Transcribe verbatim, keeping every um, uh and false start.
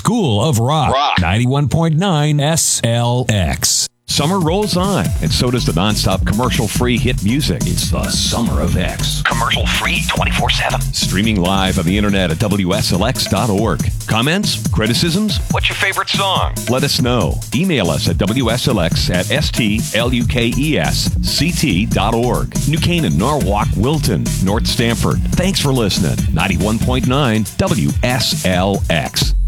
School of Rock. Rock. ninety-one point nine S L X. Summer rolls on, and so does the nonstop commercial-free hit music. It's the Summer of X. Commercial-free twenty-four seven. Streaming live on the internet at W S L X dot org. Comments? Criticisms? What's your favorite song? Let us know. Email us at W S L X at S T L U K E S C T dot org. New Canaan, Norwalk, Wilton, North Stamford. Thanks for listening. ninety-one point nine W S L X.